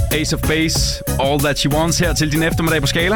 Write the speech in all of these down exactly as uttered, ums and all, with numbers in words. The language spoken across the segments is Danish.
Ace of Base, All That She Wants her til din eftermiddag på Skala.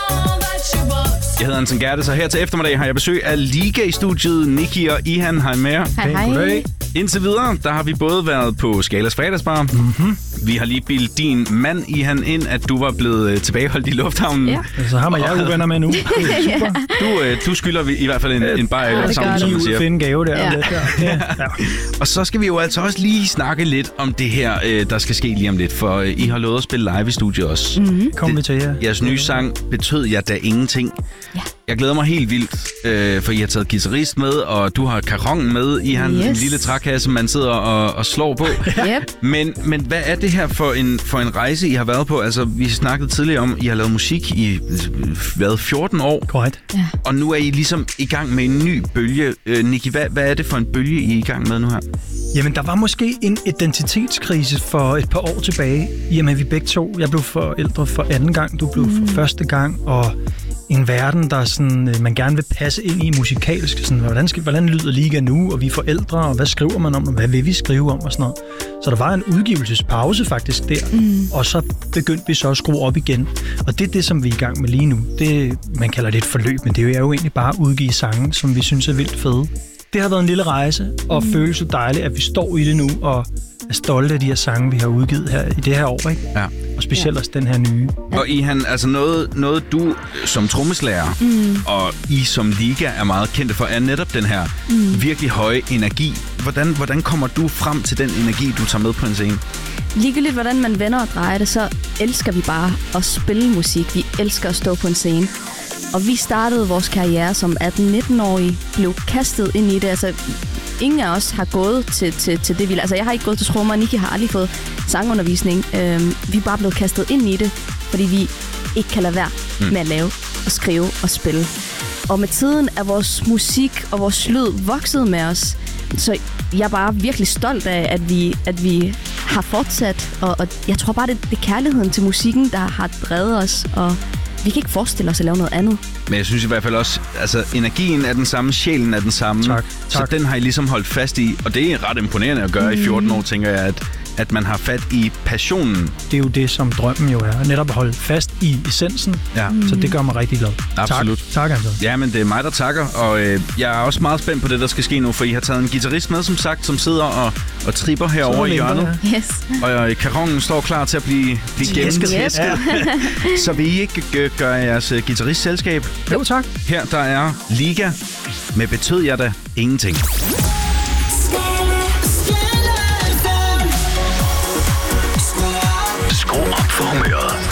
Jeg hedder Anton Gerdes, og her til eftermiddag har jeg besøg af Liga i studiet. Nikki og Ihan, hej med jer. Hej, hej. Indtil videre, der har vi både været på Skalas fredagsbar. Mm-hmm. Vi har lige bildt din mand, Ihan, ind, at du var blevet tilbageholdt i lufthavnen. Ja. Så har man jeg uvenner med nu. Super. Du, du skylder vi i hvert fald en, en bajer eller sammen, som man siger. Finde gave der. Ja. Lidt der. Ja. Ja. Og så skal vi jo altså også lige snakke lidt om det her, der skal ske lige om lidt. For I har lovet at spille live i studiet også. Mm-hmm. Kom vi til jer. Jeres nye sang Betød jeg da ingenting. Ja. Jeg glæder mig helt vildt, øh, for I har taget guitarist med, og du har karongen med. I har yes. en lille trækasse, man sidder og, og slår på. Yep. Men, men hvad er det her for en, for en rejse, I har været på? Altså, vi snakkede tidligere om, I har lavet musik i hvad, fjorten år. Korrekt. Ja. Og nu er I ligesom i gang med en ny bølge. Øh, Nikki, hvad, hvad er det for en bølge, I er i gang med nu her? Jamen, der var måske en identitetskrise for et par år tilbage, i og med vi begge to. Jeg blev forældre for anden gang, du blev mm. for første gang, og en verden, der sådan, man gerne vil passe ind i musikalsk. Sådan, hvordan, skal, hvordan lyder Liga nu, og vi er forældre, og hvad skriver man om, og hvad vil vi skrive om, og sådan noget. Så der var en udgivelsespause faktisk der, mm. og så begyndte vi så at skrue op igen. Og det er det, som vi er i gang med lige nu. Det, man kalder det et forløb, men det er jo egentlig bare at udgive sange, som vi synes er vildt fede. Det har været en lille rejse, og mm. føles så dejligt, at vi står i det nu, og er stolte af de her sange, vi har udgivet her i det her år, ikke? Ja. Og specielt ja. også den her nye. Og Ihan, altså noget, noget du som trommeslager mm. og I som Liga er meget kendte for, er netop den her mm. virkelig høje energi. Hvordan, hvordan kommer du frem til den energi, du tager med på en scene? Ligegyldigt hvordan man vender og drejer det, så elsker vi bare at spille musik. Vi elsker at stå på en scene. Og vi startede vores karriere som atten-nitten-årige, blev kastet ind i det. Altså, ingen af os har gået til, til, til det, vi... Altså, jeg har ikke gået til trommer, og Nikki har aldrig fået sangundervisning. Øhm, vi er bare blevet kastet ind i det, fordi vi ikke kan lade være mm. med at lave og skrive og spille. Og med tiden er vores musik og vores lyd vokset med os. Så jeg er bare virkelig stolt af, at vi, at vi har fortsat. Og, og jeg tror bare, det, det er kærligheden til musikken, der har drevet os, og vi kan ikke forestille os at lave noget andet. Men jeg synes i hvert fald også, altså energien er den samme, sjælen er den samme. Tak, tak. Så den har I ligesom holdt fast i, og det er ret imponerende at gøre mm. i fjorten år, tænker jeg, at, at man har fat i passionen. Det er jo det, som drømmen jo er, netop at holde fast i essensen. Ja. Mm. Så det gør mig rigtig glad. Absolut. Tak, tak altså. Ja, men det er mig, der takker, og øh, jeg er også meget spændt på det, der skal ske nu, for I har taget en guitarist med, som sagt, som sidder og, og tripper herovre i hjørnet. Ja. Yes. Og øh, karongen står klar til at blive, blive gennemtæsket. Ja. Så vil I ikke øh, gøre jeres øh, guitaristselskab? Jo, tak. Her der er Liga med Betød jeg da ingenting. Skru op for humøret.